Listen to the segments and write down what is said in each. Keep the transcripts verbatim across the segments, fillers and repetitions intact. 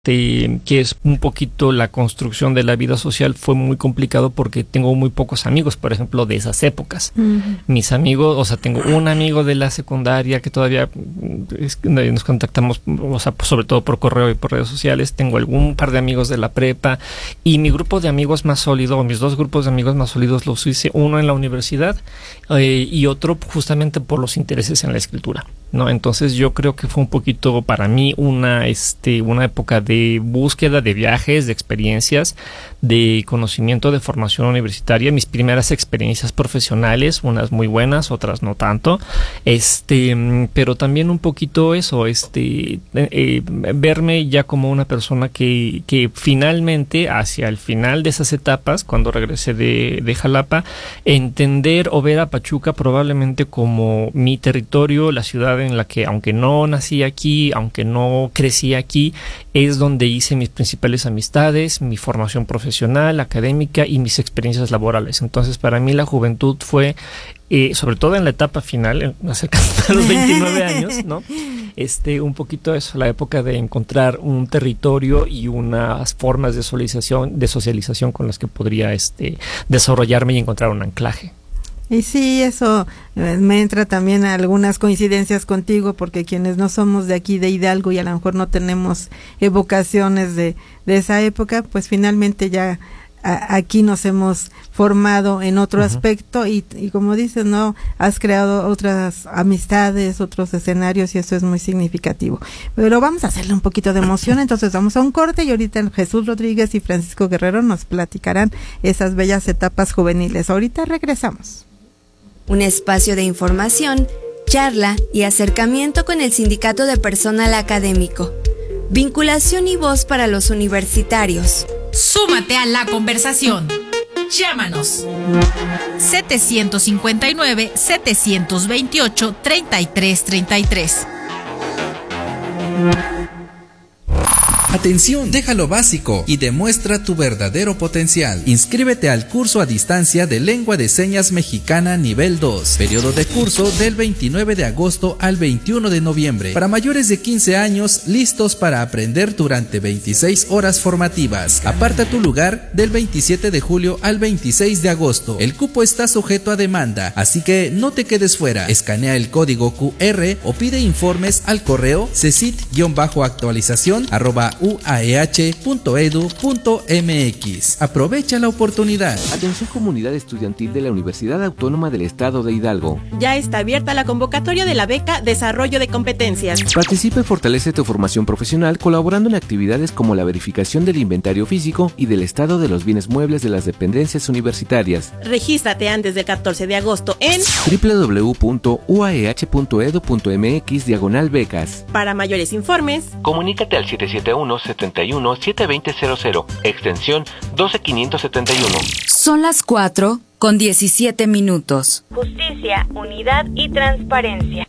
De, que es un poquito la construcción de la vida social, fue muy complicado porque tengo muy pocos amigos, por ejemplo, de esas épocas. Uh-huh. Mis amigos, o sea, tengo un amigo de la secundaria que todavía es, nos contactamos, o sea, sobre todo por correo y por redes sociales. Tengo algún par de amigos de la prepa y mi grupo de amigos más sólido, o mis dos grupos de amigos más sólidos los hice, uno en la universidad eh, y otro justamente por los intereses en la escritura, ¿no? Entonces yo creo que fue un poquito para mí una, este, una época de de búsqueda de viajes, de experiencias, de conocimiento, de formación universitaria, mis primeras experiencias profesionales, unas muy buenas, otras no tanto, este, pero también un poquito eso, este, eh, verme ya como una persona que, que finalmente, hacia el final de esas etapas, cuando regresé de, de Jalapa, entender o ver a Pachuca probablemente como mi territorio, la ciudad en la que, aunque no nací aquí, aunque no crecí aquí, es donde hice mis principales amistades, mi formación profesional, académica y mis experiencias laborales. Entonces, para mí la juventud fue, eh, sobre todo en la etapa final, acercando a los veintinueve años, ¿no? Este, un poquito eso, la época de encontrar un territorio y unas formas de socialización, de socialización con las que podría, este, desarrollarme y encontrar un anclaje. Y sí, eso eh, me entra también a algunas coincidencias contigo, porque quienes no somos de aquí de Hidalgo y a lo mejor no tenemos evocaciones de, de esa época, pues finalmente ya a, aquí nos hemos formado en otro uh-huh. aspecto y, y como dices, ¿no? Has creado otras amistades, otros escenarios y eso es muy significativo. Pero vamos a hacerle un poquito de emoción, entonces vamos a un corte y ahorita Jesús Rodríguez y Francisco Guerrero nos platicarán esas bellas etapas juveniles. Ahorita regresamos. Un espacio de información, charla y acercamiento con el Sindicato de Personal Académico. Vinculación y voz para los universitarios. Súmate a la conversación. Llámanos. setecientos cincuenta y nueve, setecientos veintiocho, treinta y tres treinta y tres. Atención, deja lo básico y demuestra tu verdadero potencial. Inscríbete al curso a distancia de Lengua de Señas Mexicana nivel dos. Periodo de curso del veintinueve de agosto al veintiuno de noviembre. Para mayores de quince años, listos para aprender durante veintiséis horas formativas. Aparta tu lugar del veintisiete de julio al veintiséis de agosto. El cupo está sujeto a demanda, así que no te quedes fuera. Escanea el código cu erre o pide informes al correo cesit-actualización arroba u a e hache punto edu punto eme equis. Aprovecha la oportunidad. Atención comunidad estudiantil de la Universidad Autónoma del Estado de Hidalgo. Ya está abierta la convocatoria de la beca Desarrollo de Competencias. Participa y fortalece tu formación profesional colaborando en actividades como la verificación del inventario físico y del estado de los bienes muebles de las dependencias universitarias. Regístrate antes del catorce de agosto en doble u doble u doble u punto u a e hache punto edu punto eme equis diagonal becas. Para mayores informes, comunícate al siete siete uno, siete uno, siete dos cero cero cero, extensión doce quinientos setenta y uno. Son las cuatro con diecisiete minutos. Justicia, unidad y transparencia.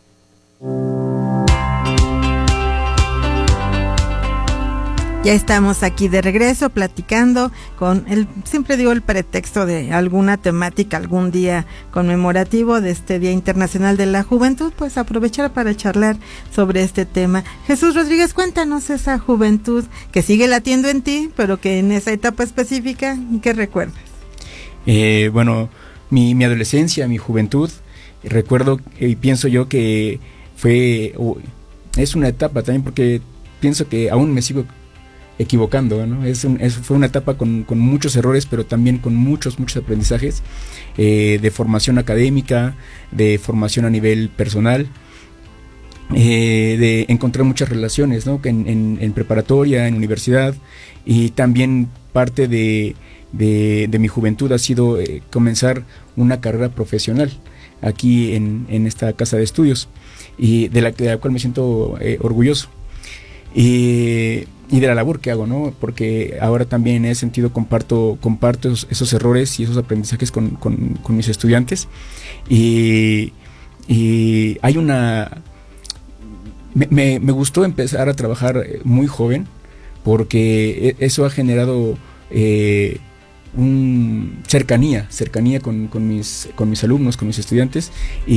Ya estamos aquí de regreso platicando con el, siempre digo el pretexto de alguna temática, algún día conmemorativo de este Día Internacional de la Juventud, pues aprovechar para charlar sobre este tema. Jesús Rodríguez, cuéntanos esa juventud que sigue latiendo en ti, pero que en esa etapa específica, ¿qué recuerdas? Eh, bueno, mi, mi adolescencia, mi juventud, recuerdo y pienso yo que fue, uh, es una etapa también porque pienso que aún me sigo equivocando, ¿no? Es un, es, fue una etapa con, con muchos errores, pero también con muchos, muchos aprendizajes eh, de formación académica, de formación a nivel personal, eh, de encontrar muchas relaciones, ¿no? En, en, en preparatoria, en universidad, y también parte de, de, de mi juventud ha sido eh, comenzar una carrera profesional aquí en, en esta casa de estudios, y de la, de la cual me siento eh, orgulloso. Y, y de la labor que hago, ¿no? Porque ahora también en ese sentido comparto, comparto esos, esos errores y esos aprendizajes con, con, con mis estudiantes. Y, y hay una... Me, me, me gustó empezar a trabajar muy joven, porque eso ha generado eh, un cercanía, cercanía con, con, mis, con mis alumnos, con mis estudiantes,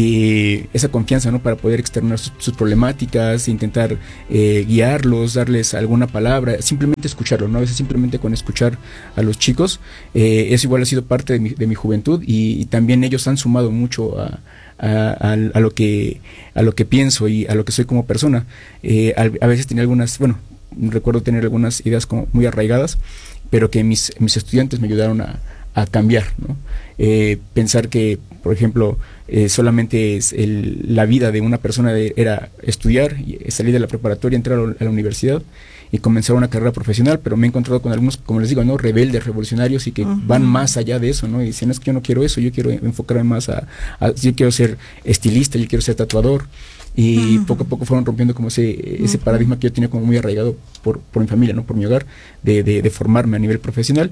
y esa confianza, ¿no? Para poder externar sus, sus problemáticas, intentar eh, guiarlos, darles alguna palabra, simplemente escucharlos, ¿no? A veces simplemente con escuchar a los chicos, eh, eso igual ha sido parte de mi, de mi juventud, y, y también ellos han sumado mucho a, a, a, a lo que a lo que pienso y a lo que soy como persona. Eh, a, a veces tenía algunas, bueno, recuerdo tener algunas ideas como muy arraigadas, pero que mis, mis estudiantes me ayudaron a, a cambiar, ¿no? Eh, pensar que, por ejemplo, eh, solamente es el, la vida de una persona de, era estudiar, salir de la preparatoria, entrar a la universidad y comenzar una carrera profesional, pero me he encontrado con algunos, como les digo, ¿no? Rebeldes, revolucionarios, y que uh-huh. van más allá de eso, ¿no? Y dicen, es que yo no quiero eso, yo quiero enfocarme más a, a yo quiero ser estilista, yo quiero ser tatuador. Y uh-huh. poco a poco fueron rompiendo como ese, ese uh-huh. paradigma que yo tenía como muy arraigado por, por mi familia, no por mi hogar, de, de, de formarme a nivel profesional.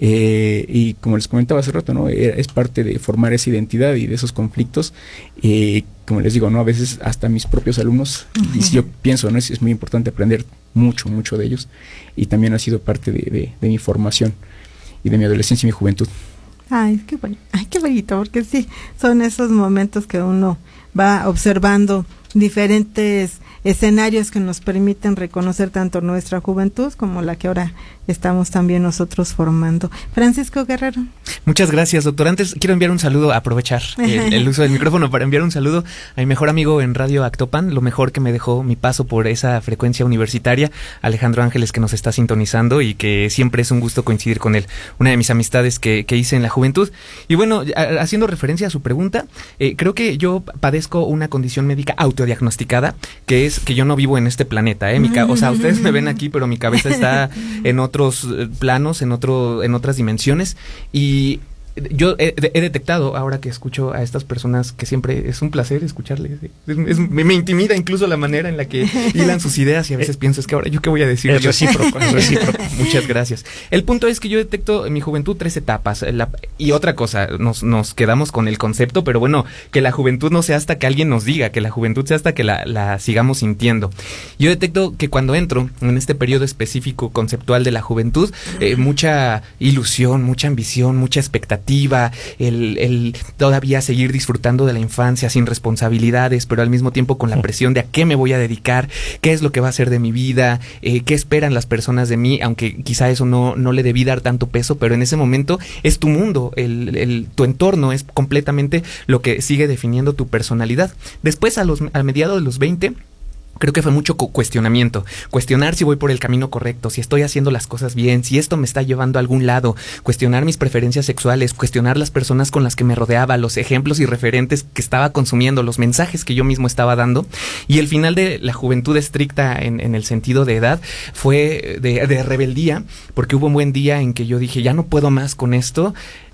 Eh, y como les comentaba hace rato, ¿no? Es parte de formar esa identidad y de esos conflictos. Eh, como les digo, ¿no? A veces hasta mis propios alumnos, uh-huh. y si yo pienso, ¿no? Es, es muy importante aprender mucho, mucho de ellos. Y también ha sido parte de, de, de mi formación y de mi adolescencia y mi juventud. Ay, qué bonito, ay, qué bonito, porque sí, son esos momentos que uno va observando diferentes escenarios que nos permiten reconocer tanto nuestra juventud como la que ahora estamos también nosotros formando. Francisco Guerrero. Muchas gracias, doctor. Antes quiero enviar un saludo, aprovechar el, el uso del micrófono para enviar un saludo a mi mejor amigo en Radio Actopan, lo mejor que me dejó mi paso por esa frecuencia universitaria, Alejandro Ángeles, que nos está sintonizando y que siempre es un gusto coincidir con él, una de mis amistades que, que hice en la juventud. Y bueno, a, haciendo referencia a su pregunta, eh, creo que yo padezco una condición médica autodiagnosticada, que es que yo no vivo en este planeta, ¿eh? Mi ca- o sea, ustedes me ven aquí, pero mi cabeza está en otros planos, en otro, en otras dimensiones, y yo he, he detectado, ahora que escucho a estas personas, que siempre es un placer escucharles, es, es, me, me intimida incluso la manera en la que hilan sus ideas, y a veces pienso, es que ahora yo qué voy a decir. Es recíproco, es recíproco. Muchas gracias. El punto es que yo detecto en mi juventud tres etapas, la, y otra cosa, nos, nos quedamos con el concepto, pero bueno, que la juventud no sea hasta que alguien nos diga, que la juventud sea hasta que la, la sigamos sintiendo. Yo detecto que cuando entro en este periodo específico conceptual de la juventud, eh, mucha ilusión, mucha ambición, mucha expectativa, El, el todavía seguir disfrutando de la infancia sin responsabilidades, pero al mismo tiempo con la presión de a qué me voy a dedicar, qué es lo que va a ser de mi vida, eh, qué esperan las personas de mí, aunque quizá eso no, no le debí dar tanto peso, pero en ese momento es tu mundo, el, el, tu entorno es completamente lo que sigue definiendo tu personalidad. Después, a los a mediados de los veinte, creo que fue mucho cuestionamiento, cuestionar si voy por el camino correcto, si estoy haciendo las cosas bien, si esto me está llevando a algún lado, cuestionar mis preferencias sexuales, cuestionar las personas con las que me rodeaba, los ejemplos y referentes que estaba consumiendo, los mensajes que yo mismo estaba dando. Y el final de la juventud estricta en, en el sentido de edad fue de, de rebeldía, porque hubo un buen día en que yo dije, ya no puedo más con esto.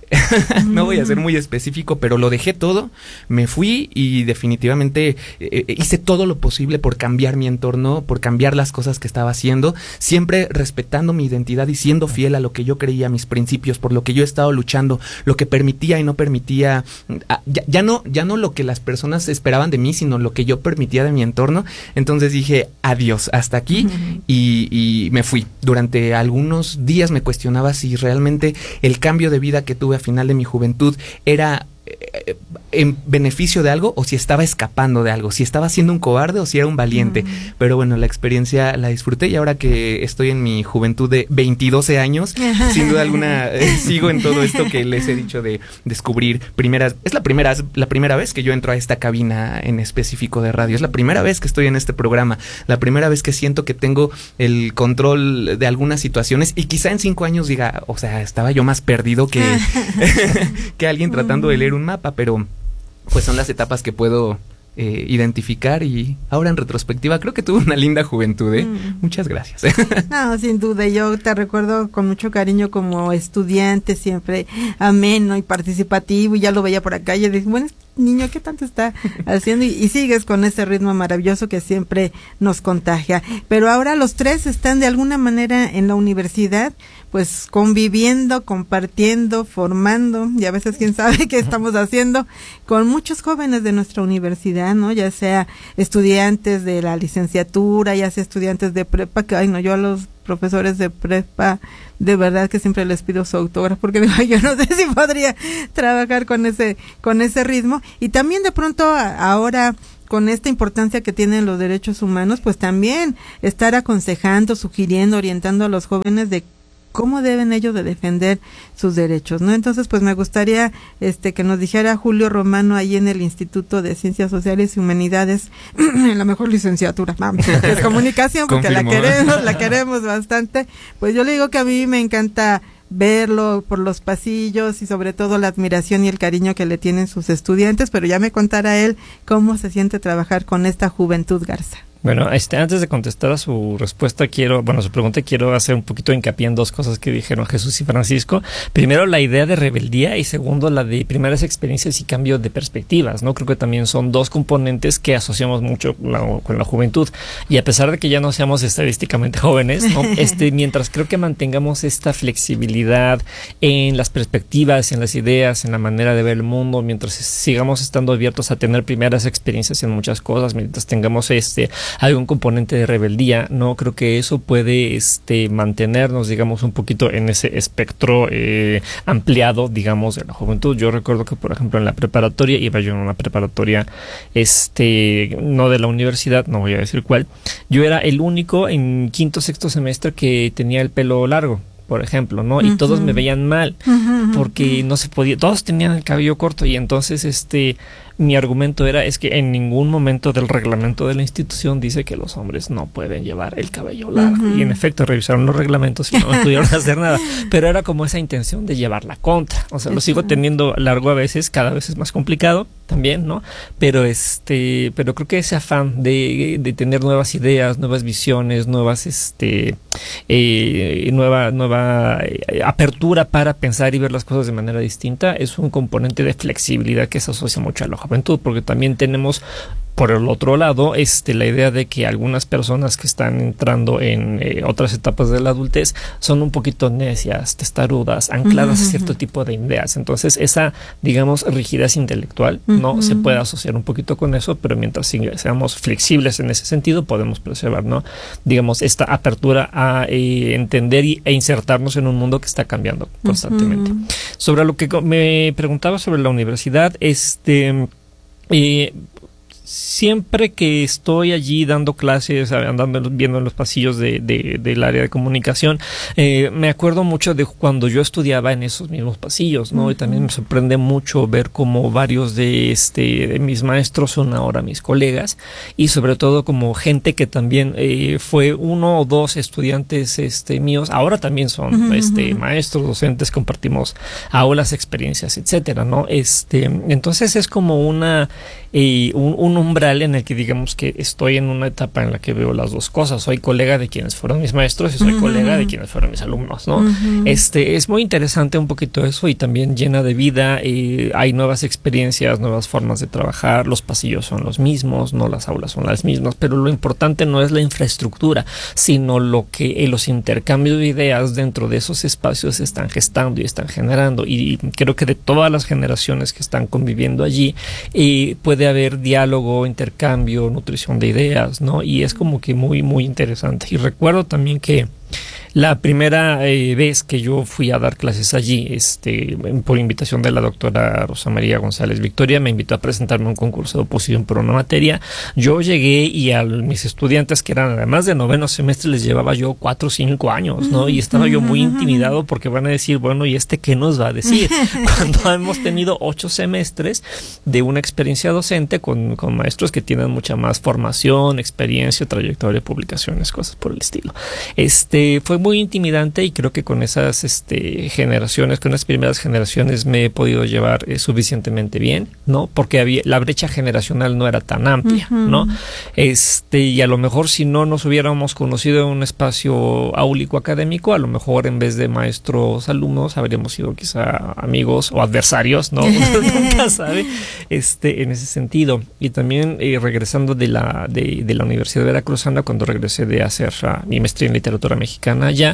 No voy a ser muy específico, pero lo dejé todo, me fui y definitivamente eh, hice todo lo posible por cambiar mi entorno, por cambiar las cosas que estaba haciendo, siempre respetando mi identidad y siendo fiel a lo que yo creía, mis principios, por lo que yo he estado luchando, lo que permitía y no permitía, ya, ya no, ya no lo que las personas esperaban de mí, sino lo que yo permitía de mi entorno. Entonces dije, adiós, hasta aquí, uh-huh. y, y me fui. Durante algunos días me cuestionaba si realmente el cambio de vida que tuve a final de mi juventud era eh, en beneficio de algo o si estaba escapando de algo, si estaba siendo un cobarde o si era un valiente. Mm. Pero bueno, la experiencia la disfruté y ahora que estoy en mi juventud de veintidós años, sin duda alguna eh, sigo en todo esto que les he dicho de descubrir primeras, es la primera la primera vez que yo entro a esta cabina en específico de radio, es la primera vez que estoy en este programa, la primera vez que siento que tengo el control de algunas situaciones y quizá en cinco años diga, o sea, estaba yo más perdido que que alguien tratando de leer un mapa, pero pues son las etapas que puedo eh, identificar y ahora en retrospectiva creo que tuve una linda juventud, ¿eh? Mm. Muchas gracias. No, sin duda, yo te recuerdo con mucho cariño como estudiante, siempre ameno y participativo, y ya lo veía por acá y dije, bueno, niño, ¿qué tanto está haciendo? Y, y sigues con ese ritmo maravilloso que siempre nos contagia. Pero ahora los tres están de alguna manera en la universidad, pues conviviendo, compartiendo, formando, y a veces quién sabe qué estamos haciendo con muchos jóvenes de nuestra universidad, ¿no? Ya sea estudiantes de la licenciatura, ya sea estudiantes de prepa, que ay no, yo a los profesores de prepa, de verdad que siempre les pido su autógrafo, porque digo, yo no sé si podría trabajar con ese, con ese ritmo. Y también de pronto ahora, con esta importancia que tienen los derechos humanos, pues también estar aconsejando, sugiriendo, orientando a los jóvenes de cómo deben ellos de defender sus derechos, ¿no? Entonces, pues me gustaría este que nos dijera Julio Romano ahí en el Instituto de Ciencias Sociales y Humanidades, en la mejor licenciatura, vamos, es comunicación, porque la queremos, la queremos bastante. Pues yo le digo que a mí me encanta verlo por los pasillos y sobre todo la admiración y el cariño que le tienen sus estudiantes, pero ya me contará él cómo se siente trabajar con esta juventud, Garza. Bueno, este, antes de contestar a su respuesta, quiero, bueno, su pregunta, quiero hacer un poquito de hincapié en dos cosas que dijeron Jesús y Francisco. Primero, la idea de rebeldía, y segundo, la de primeras experiencias y cambio de perspectivas, ¿no? Creo que también son dos componentes que asociamos mucho la, con la juventud. Y a pesar de que ya no seamos estadísticamente jóvenes, ¿no? este, mientras creo que mantengamos esta flexibilidad en las perspectivas, en las ideas, en la manera de ver el mundo, mientras sigamos estando abiertos a tener primeras experiencias en muchas cosas, mientras tengamos este hay un componente de rebeldía, no creo que eso puede este mantenernos, digamos, un poquito en ese espectro eh, ampliado, digamos, de la juventud. Yo recuerdo que, por ejemplo, en la preparatoria, iba yo en una preparatoria este no de la universidad, no voy a decir cuál, yo era el único en quinto, sexto semestre que tenía el pelo largo, por ejemplo, ¿no? Y uh-huh. todos me veían mal, uh-huh, porque uh-huh. no se podía, todos tenían el cabello corto, y entonces este mi argumento era, es que en ningún momento del reglamento de la institución dice que los hombres no pueden llevar el cabello largo. Uh-huh. Y en efecto revisaron los reglamentos y no pudieron hacer nada. Pero era como esa intención de llevar la contra. O sea, lo sigo teniendo largo a veces, cada vez es más complicado también, ¿no? Pero este, pero creo que ese afán de, de tener nuevas ideas, nuevas visiones, nuevas, este, eh, nueva, nueva eh, apertura para pensar y ver las cosas de manera distinta, es un componente de flexibilidad que se asocia mucho a la juventud, porque también tenemos por el otro lado este la idea de que algunas personas que están entrando en eh, otras etapas de la adultez son un poquito necias, testarudas, ancladas uh-huh. a cierto tipo de ideas. Entonces esa, digamos, rigidez intelectual uh-huh. no se puede asociar un poquito con eso, pero mientras seamos flexibles en ese sentido podemos preservar, ¿no? Digamos, esta apertura a eh, entender y, e insertarnos en un mundo que está cambiando constantemente. Uh-huh. Sobre lo que me preguntaba sobre la universidad, este eh, siempre que estoy allí dando clases, andando viendo en los pasillos de, de, del área de comunicación, eh, me acuerdo mucho de cuando yo estudiaba en esos mismos pasillos, ¿no? Uh-huh. Y también me sorprende mucho ver cómo varios de este de mis maestros son ahora mis colegas, y sobre todo como gente que también eh, fue uno o dos estudiantes este míos, ahora también son uh-huh. este maestros, docentes, compartimos aulas, experiencias, etcétera, ¿no? Este, entonces es como una eh, un, un umbral en el que digamos que estoy en una etapa en la que veo las dos cosas. Soy colega de quienes fueron mis maestros y soy uh-huh. colega de quienes fueron mis alumnos, ¿no? Uh-huh. Este, es muy interesante un poquito eso, y también llena de vida. Eh, hay nuevas experiencias, nuevas formas de trabajar. Los pasillos son los mismos, no las aulas son las mismas, pero lo importante no es la infraestructura, sino lo que eh, los intercambios de ideas dentro de esos espacios están gestando y están generando. Y, y creo que de todas las generaciones que están conviviendo allí, eh, puede haber diálogo, intercambio, nutrición de ideas, ¿no? Y es como que muy, muy interesante. Y recuerdo también que la primera eh, vez que yo fui a dar clases allí, este, por invitación de la doctora Rosa María González Victoria, me invitó a presentarme a un concurso de oposición por una materia. Yo llegué y a mis estudiantes, que eran además de noveno semestre, les llevaba yo cuatro o cinco años, ¿no? Y estaba yo muy intimidado porque van a decir, bueno, ¿y este qué nos va a decir? Cuando hemos tenido ocho semestres de una experiencia docente con, con maestros que tienen mucha más formación, experiencia, trayectoria, publicaciones, cosas por el estilo. Este, fue muy intimidante, y creo que con esas este, generaciones, con las primeras generaciones me he podido llevar eh, suficientemente bien, ¿no? Porque había, la brecha generacional no era tan amplia, uh-huh. ¿no? Este, y a lo mejor si no nos hubiéramos conocido en un espacio áulico académico, a lo mejor en vez de maestros alumnos habríamos sido quizá amigos o adversarios, ¿no? Nunca sabe, este, en ese sentido. Y también eh, regresando de la, de, de la Universidad Veracruzana, cuando regresé de hacer uh, mi maestría en literatura mexicana, ya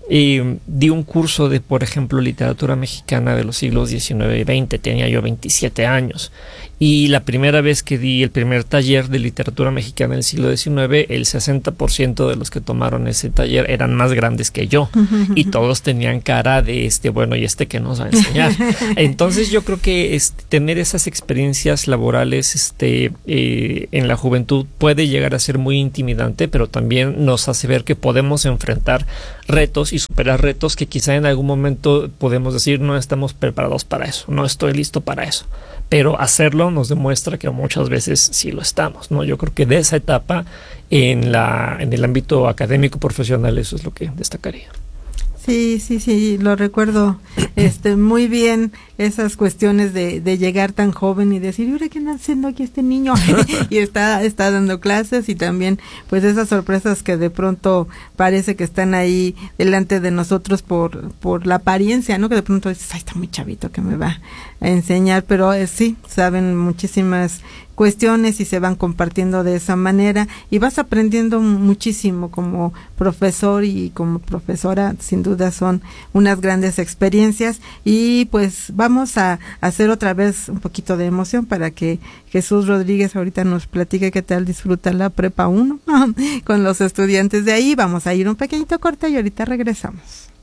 Eh, di un curso de, por ejemplo, literatura mexicana de los siglos diecinueve y veinte, tenía yo veintisiete años, y la primera vez que di el primer taller de literatura mexicana del siglo diecinueve, el sesenta por ciento de los que tomaron ese taller eran más grandes que yo, y todos tenían cara de este, bueno, ¿y este qué nos va a enseñar? Entonces yo creo que este, tener esas experiencias laborales este, eh, en la juventud puede llegar a ser muy intimidante, pero también nos hace ver que podemos enfrentar retos y superar retos que quizá en algún momento podemos decir no estamos preparados para eso, no estoy listo para eso, pero hacerlo nos demuestra que muchas veces sí lo estamos, ¿no? Yo creo que de esa etapa en la en el ámbito académico profesional eso es lo que destacaría. Sí, sí, sí, lo recuerdo este muy bien, esas cuestiones de, de llegar tan joven y decir, ¿ahora qué anda haciendo aquí este niño? Y está está dando clases, y también pues esas sorpresas que de pronto parece que están ahí delante de nosotros por por la apariencia, ¿no? Que de pronto dices, ay, está muy chavito que me va a enseñar, pero eh, sí, saben muchísimas cuestiones y se van compartiendo de esa manera y vas aprendiendo muchísimo como profesor y como profesora. Sin duda son unas grandes experiencias, y pues vamos a hacer otra vez un poquito de emoción para que Jesús Rodríguez ahorita nos platique qué tal disfruta la prepa uno con los estudiantes de ahí. Vamos a ir un pequeñito corte y ahorita regresamos.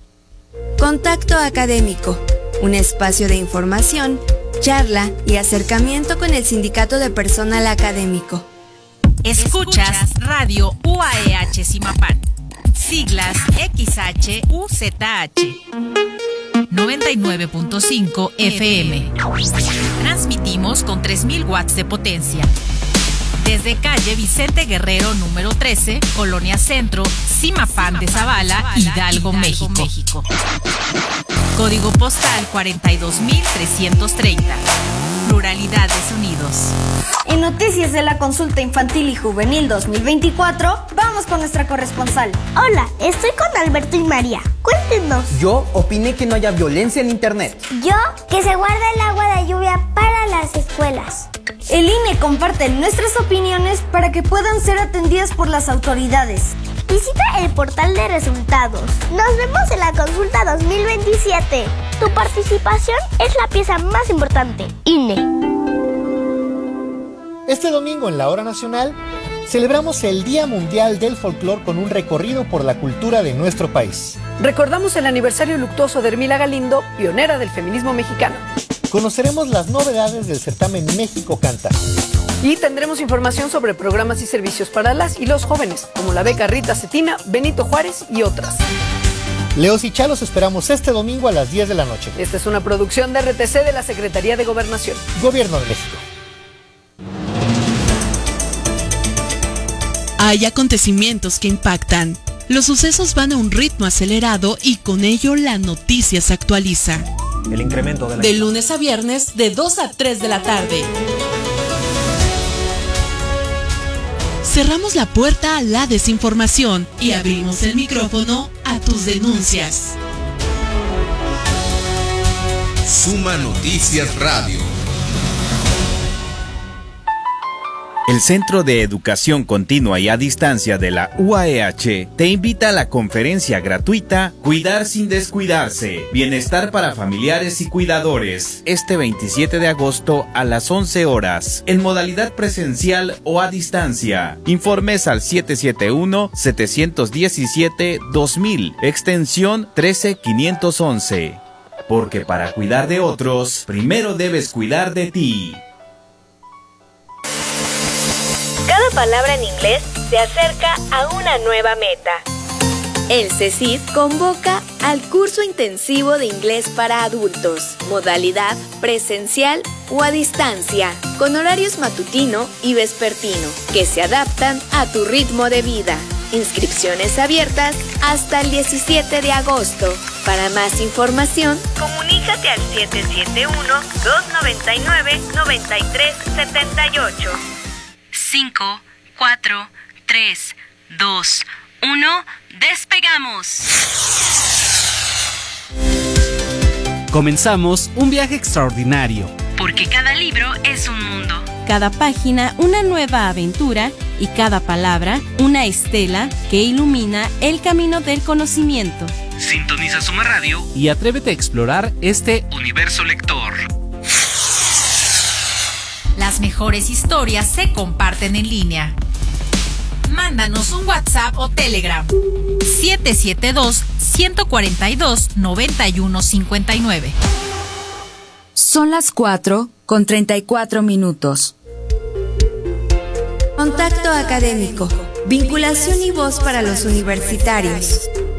Contacto Académico, un espacio de información, charla y acercamiento con el Sindicato de Personal Académico. Escuchas Radio U A E H Zimapán, siglas X H U Z H, noventa y nueve punto cinco F M. Transmitimos con tres mil watts de potencia. Desde calle Vicente Guerrero número trece, Colonia Centro, Zimapán de Zavala, Hidalgo, México. Código postal cuarenta y dos mil trescientos treinta. Pluralidades Unidos. En noticias de la consulta infantil y juvenil dos mil veinticuatro, vamos con nuestra corresponsal. Hola, estoy con Alberto y María. Cuéntenos. Yo opiné que no haya violencia en internet. Yo, que se guarda el agua de lluvia para las escuelas. El I N E comparte nuestras opiniones para que puedan ser atendidas por las autoridades. Visita el portal de resultados. Nos vemos en la consulta dos mil veintisiete. Tu participación es la pieza más importante. I N E. Este domingo en la Hora Nacional celebramos el Día Mundial del Folclor con un recorrido por la cultura de nuestro país. Recordamos el aniversario luctuoso de Hermila Galindo, pionera del feminismo mexicano. Conoceremos las novedades del certamen México Canta. Y tendremos información sobre programas y servicios para las y los jóvenes, como la beca Rita Cetina, Benito Juárez y otras. Leos y Chalos esperamos este domingo a las diez de la noche. Esta es una producción de R T C de la Secretaría de Gobernación. Gobierno de México. Hay acontecimientos que impactan. Los sucesos van a un ritmo acelerado y con ello la noticia se actualiza. El incremento de la... De lunes a viernes, de dos a tres de la tarde. Cerramos la puerta a la desinformación y abrimos el micrófono a tus denuncias. Suma Noticias Radio. El Centro de Educación Continua y a Distancia de la U A E H te invita a la conferencia gratuita Cuidar sin descuidarse, Bienestar para familiares y cuidadores, este veintisiete de agosto a las once horas, en modalidad presencial o a distancia. Informes al siete siete uno, siete uno siete, dos mil, extensión trece quinientos once. Porque para cuidar de otros, primero debes cuidar de ti. Cada palabra en inglés se acerca a una nueva meta. El CECID convoca al curso intensivo de inglés para adultos, modalidad presencial o a distancia, con horarios matutino y vespertino, que se adaptan a tu ritmo de vida. Inscripciones abiertas hasta el diecisiete de agosto. Para más información, comunícate al siete siete uno, dos nueve nueve, nueve tres siete ocho. cinco, cuatro, tres, dos, uno, ¡despegamos! Comenzamos un viaje extraordinario. Porque cada libro es un mundo. Cada página una nueva aventura y cada palabra una estela que ilumina el camino del conocimiento. Sintoniza Suma Radio y atrévete a explorar este universo lector. Las mejores historias se comparten en línea. Mándanos un WhatsApp o Telegram. siete siete dos, uno cuatro dos, nueve uno cinco nueve. Son las cuatro con treinta y cuatro minutos. Contacto académico. Vinculación y voz para los universitarios.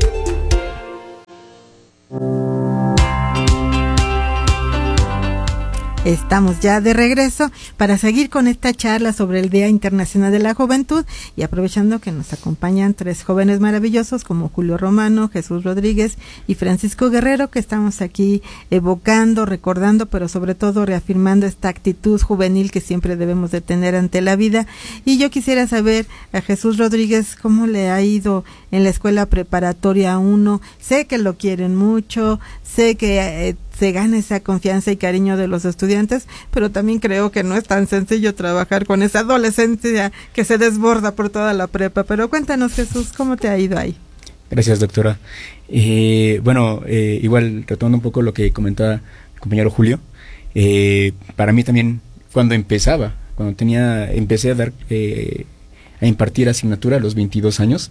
Estamos ya de regreso para seguir con esta charla sobre el Día Internacional de la Juventud y aprovechando que nos acompañan tres jóvenes maravillosos como Julio Romano, Jesús Rodríguez y Francisco Guerrero, que estamos aquí evocando, recordando, pero sobre todo reafirmando esta actitud juvenil que siempre debemos de tener ante la vida. Y yo quisiera saber a Jesús Rodríguez cómo le ha ido en la escuela preparatoria uno. Sé que lo quieren mucho, sé que eh, se gana esa confianza y cariño de los estudiantes, pero también creo que no es tan sencillo trabajar con esa adolescencia que se desborda por toda la prepa. Pero cuéntanos, Jesús, ¿cómo te ha ido ahí? Gracias, doctora. Eh, bueno, eh, igual retomando un poco lo que comentaba el compañero Julio, eh, para mí también cuando empezaba, cuando tenía, empecé a dar, eh, a impartir asignatura a los veintidós años,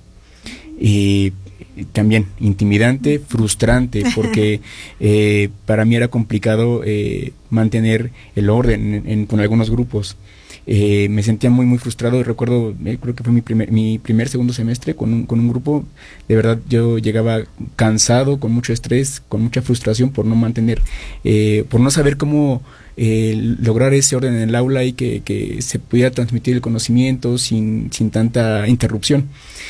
y también intimidante, frustrante, porque eh, para mí era complicado eh, mantener el orden en, en, con algunos grupos. Eh, me sentía muy muy frustrado y recuerdo, eh, creo que fue mi primer, mi primer segundo semestre con un, con un grupo, de verdad yo llegaba cansado, con mucho estrés, con mucha frustración por no mantener, eh, por no saber cómo eh, lograr ese orden en el aula y que, que se pudiera transmitir el conocimiento sin, sin tanta interrupción.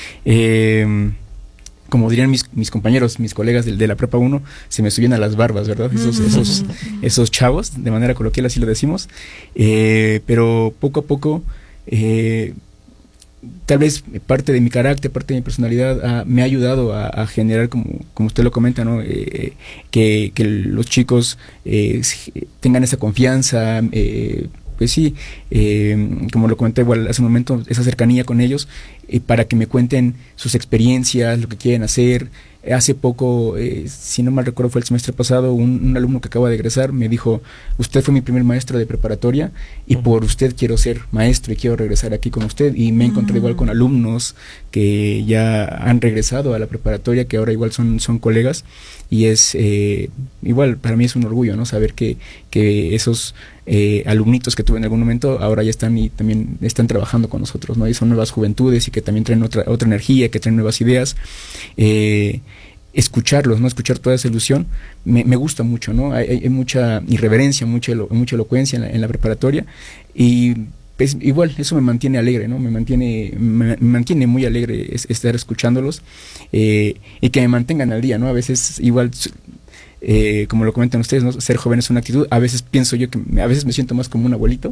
Eh, como dirían mis, mis compañeros, mis colegas de, de la prepa uno, se me subían a las barbas, ¿verdad? Esos, esos, esos chavos, de manera coloquial así lo decimos, eh, pero poco a poco, eh, tal vez parte de mi carácter, parte de mi personalidad ah, me ha ayudado a, a generar, como, como usted lo comenta, ¿no? Eh, que, que los chicos eh, tengan esa confianza, eh, pues sí, eh, como lo comenté igual hace un momento, esa cercanía con ellos, eh, para que me cuenten sus experiencias, lo que quieren hacer. Hace poco, eh, si no mal recuerdo fue el semestre pasado, un, un alumno que acaba de egresar me dijo, usted fue mi primer maestro de preparatoria y uh-huh. por usted quiero ser maestro y quiero regresar aquí con usted. Y me he encontrado uh-huh. igual con alumnos que ya han regresado a la preparatoria, que ahora igual son, son colegas, y es eh, igual para mí es un orgullo, ¿no? Saber que, que esos eh, alumnitos que tuve en algún momento ahora ya están y también están trabajando con nosotros, ¿no? Y son nuevas juventudes y que también traen otra, otra energía, que traen nuevas ideas. Eh, escucharlos, no escuchar toda esa ilusión, me, me gusta mucho, ¿no? Hay, hay mucha irreverencia, mucha, elo, mucha elocuencia en la, en la preparatoria y pues, igual eso me mantiene alegre, ¿no? Me mantiene, me, me mantiene muy alegre es, estar escuchándolos eh, y que me mantengan al día, ¿no? A veces igual, eh, como lo comentan ustedes, ¿no? Ser joven es una actitud. A veces pienso yo que me, a veces me siento más como un abuelito.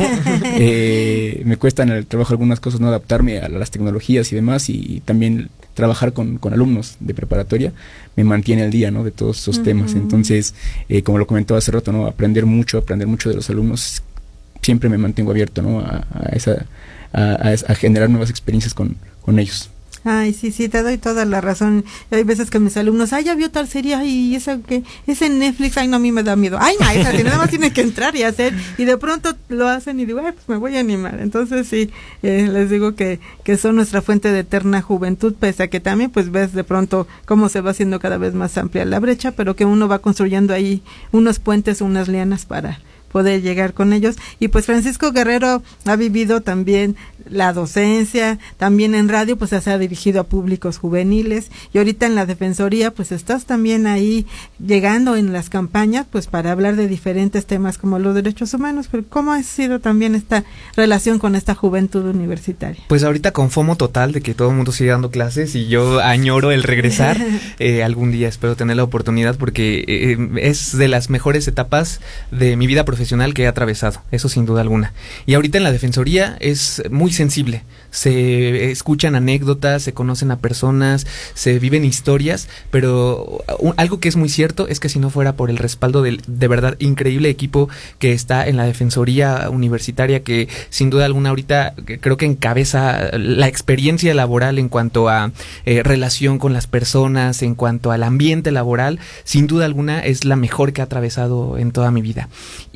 eh, me cuesta en el trabajo algunas cosas, no adaptarme a las tecnologías y demás, y, y también trabajar con, con alumnos de preparatoria me mantiene al día, ¿no? De todos esos uh-huh. temas. Entonces, eh, como lo comentaba hace rato, ¿no? Aprender mucho, aprender mucho de los alumnos, siempre me mantengo abierto, ¿no? A, a esa, a, a, a generar nuevas experiencias con, con ellos. Ay, sí, sí, te doy toda la razón. Hay veces que mis alumnos, ay, ya vio tal serie, ay, esa que es en Netflix, ay, no, a mí me da miedo. Ay, maestra, si nada más tiene que entrar y hacer, y de pronto lo hacen y digo, ay, pues me voy a animar. Entonces sí, eh, les digo que, que son nuestra fuente de eterna juventud, pese a que también pues ves de pronto cómo se va haciendo cada vez más amplia la brecha, pero que uno va construyendo ahí unos puentes, unas lianas para poder llegar con ellos. Y pues Francisco Guerrero ha vivido también la docencia, también en radio pues se ha dirigido a públicos juveniles, y ahorita en la Defensoría pues estás también ahí llegando en las campañas pues para hablar de diferentes temas como los derechos humanos. Pero ¿cómo ha sido también esta relación con esta juventud universitaria? Pues ahorita con FOMO total de que todo el mundo sigue dando clases y yo añoro el regresar. eh, algún día espero tener la oportunidad porque eh, es de las mejores etapas de mi vida profesional que he atravesado, eso sin duda alguna. Y ahorita en la Defensoría es muy sensible, se escuchan anécdotas, se conocen a personas, se viven historias, pero un, algo que es muy cierto es que si no fuera por el respaldo del de verdad increíble equipo que está en la Defensoría Universitaria, que sin duda alguna ahorita creo que encabeza la experiencia laboral en cuanto a eh, relación con las personas, en cuanto al ambiente laboral, sin duda alguna es la mejor que ha atravesado en toda mi vida.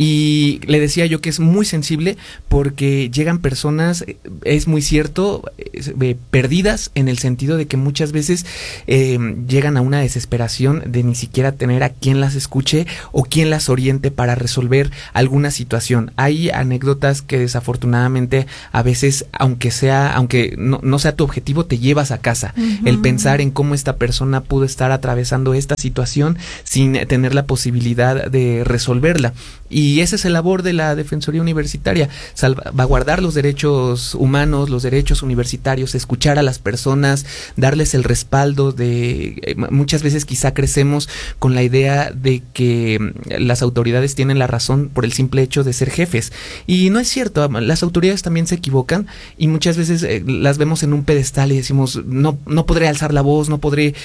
Y le decía yo que es muy sensible porque llegan personas, es muy cierto, eh, perdidas en el sentido de que muchas veces eh, llegan a una desesperación de ni siquiera tener a quien las escuche o quien las oriente para resolver alguna situación. Hay anécdotas que desafortunadamente a veces, aunque sea, aunque no, no sea tu objetivo, te llevas a casa. Uh-huh. El pensar en cómo esta persona pudo estar atravesando esta situación sin tener la posibilidad de resolverla. Y esa es la labor de la Defensoría Universitaria, salvaguardar los derechos humanos, los derechos universitarios, escuchar a las personas, darles el respaldo de... Eh, muchas veces quizá crecemos con la idea de que las autoridades tienen la razón por el simple hecho de ser jefes. Y no es cierto, las autoridades también se equivocan y muchas veces eh, las vemos en un pedestal y decimos, no, no podré alzar la voz, no podré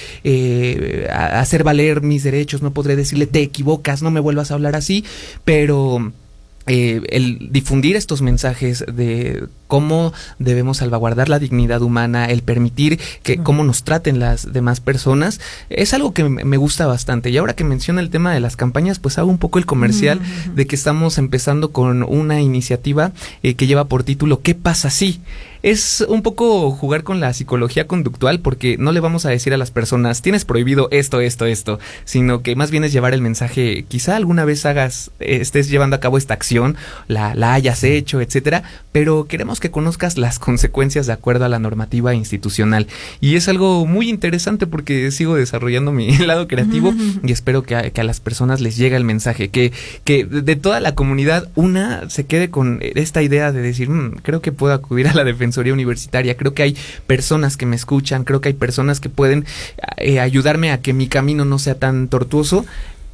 eh, hacer valer mis derechos, no podré decirle, te equivocas, no me vuelvas a hablar así, pero... Eh, el difundir estos mensajes de cómo debemos salvaguardar la dignidad humana, el permitir que cómo nos traten las demás personas, es algo que me gusta bastante. Y ahora que menciona el tema de las campañas, pues hago un poco el comercial uh-huh. de que estamos empezando con una iniciativa eh, que lleva por título ¿Qué pasa si? Es un poco jugar con la psicología conductual, porque no le vamos a decir a las personas tienes prohibido esto, esto, esto, sino que más bien es llevar el mensaje, quizá alguna vez hagas, eh, estés llevando a cabo esta acción, la, la hayas hecho, etcétera, pero queremos que conozcas las consecuencias de acuerdo a la normativa institucional. Y es algo muy interesante porque sigo desarrollando mi lado creativo uh-huh. y espero que a, que a las personas les llegue el mensaje, que, que de toda la comunidad una se quede con esta idea de decir, mmm, creo que puedo acudir a la defensa Universitaria, creo que hay personas que me escuchan, creo que hay personas que pueden eh, ayudarme a que mi camino no sea tan tortuoso.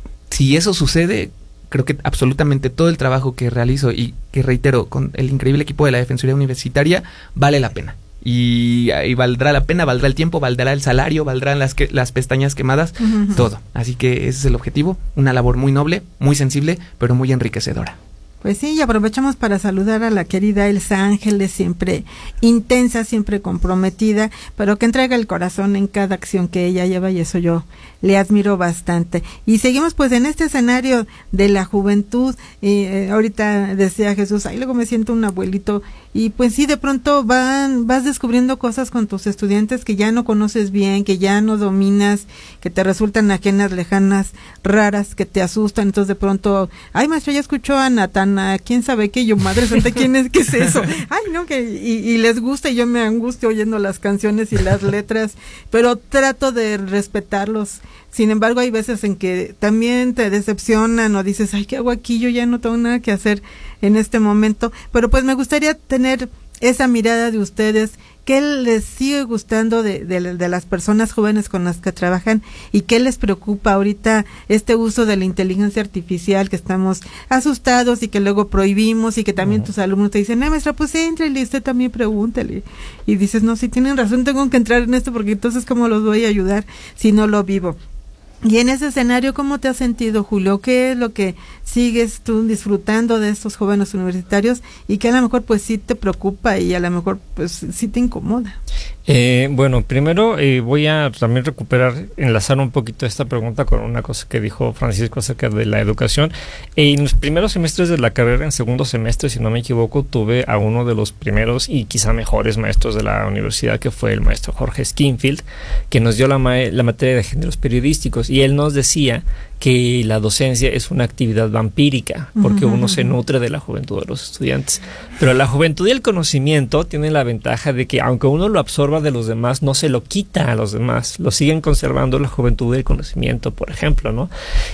Si eso sucede, creo que absolutamente todo el trabajo que realizo y que reitero con el increíble equipo de la Defensoría Universitaria vale la pena. Y, y valdrá la pena, valdrá el tiempo, valdrá el salario, valdrán las, que, las pestañas quemadas, uh-huh. todo. Así que ese es el objetivo, una labor muy noble, muy sensible, pero muy enriquecedora. Pues sí, y aprovechamos para saludar a la querida Elsa Ángeles, siempre intensa, siempre comprometida, pero que entrega el corazón en cada acción que ella lleva, y eso yo le admiro bastante. Y seguimos pues en este escenario de la juventud, y eh, ahorita decía Jesús, ay, luego me siento un abuelito, y pues sí, de pronto van vas descubriendo cosas con tus estudiantes que ya no conoces bien, que ya no dominas, que te resultan ajenas, lejanas, raras, que te asustan. Entonces de pronto, ay, maestra, ya escuchó a Natana, quién sabe qué, yo, madre santa, quién es, qué es eso, ay, no, que y, y les gusta, y yo me angustio oyendo las canciones y las letras, pero trato de respetarlos. Sin embargo, hay veces en que también te decepcionan o dices, ay, ¿qué hago aquí? Yo ya no tengo nada que hacer en este momento. Pero pues me gustaría tener esa mirada de ustedes, qué les sigue gustando de, de, de las personas jóvenes con las que trabajan y qué les preocupa ahorita este uso de la inteligencia artificial, que estamos asustados y que luego prohibimos, y que también uh-huh. tus alumnos te dicen, no, maestra, pues éntrale, usted también pregúntale. Y dices, no, si tienen razón, tengo que entrar en esto, porque entonces ¿cómo los voy a ayudar si no lo vivo? Y en ese escenario, ¿cómo te has sentido, Julio? ¿Qué es lo que sigues tú disfrutando de estos jóvenes universitarios y que a lo mejor pues sí te preocupa y a lo mejor pues sí te incomoda? Eh, bueno, primero eh, voy a también recuperar, enlazar un poquito esta pregunta con una cosa que dijo Francisco acerca de la educación. Eh, en los primeros semestres de la carrera, en segundo semestre, si no me equivoco, tuve a uno de los primeros y quizá mejores maestros de la universidad, que fue el maestro Jorge Skinfield, que nos dio la, ma- la materia de géneros periodísticos, y él nos decía que la docencia es una actividad vampírica, porque uh-huh. uno se nutre de la juventud de los estudiantes. Pero la juventud y el conocimiento tienen la ventaja de que, aunque uno lo absorba de los demás, no se lo quita a los demás, lo siguen conservando la juventud y el conocimiento, por ejemplo, ¿no?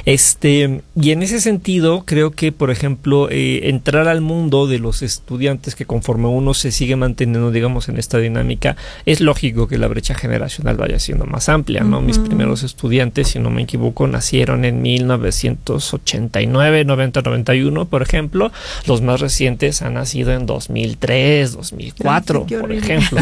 Este, y en ese sentido, creo que, por ejemplo, eh, entrar al mundo de los estudiantes, que conforme uno se sigue manteniendo, digamos, en esta dinámica, es lógico que la brecha generacional vaya siendo más amplia, ¿no? Uh-huh. Mis primeros estudiantes, si no me equivoco, nacieron en mil novecientos ochenta y nueve, noventa, noventa y uno, por ejemplo. Los más recientes han nacido en dos mil tres, dos mil cuatro, sí, por ejemplo.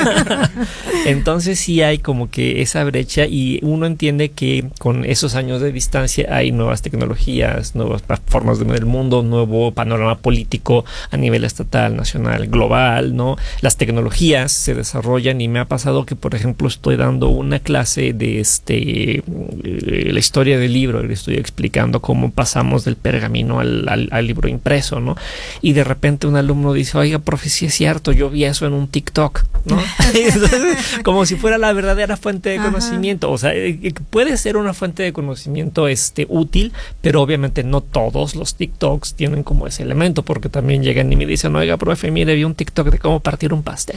Entonces sí hay como que esa brecha y uno entiende que con esos años de distancia hay nuevas tecnologías, nuevas formas de ver el mundo, nuevo panorama político a nivel estatal, nacional, global, ¿no? Las tecnologías se desarrollan y me ha pasado que, por ejemplo, estoy dando una clase de este la historia del libro y le estoy explicando cómo pasamos del pergamino al, al, al libro impreso, ¿no? Y de repente un alumno dice, oiga, profe, sí es cierto, yo vi eso en un TikTok, ¿no? Entonces, como si fuera la verdadera fuente de conocimiento. O sea, puede ser una fuente de conocimiento este, útil, pero obviamente no todos los TikToks tienen como ese elemento, porque también llegan y me dicen, oiga, profe, mire, vi un TikTok de cómo partir un pastel.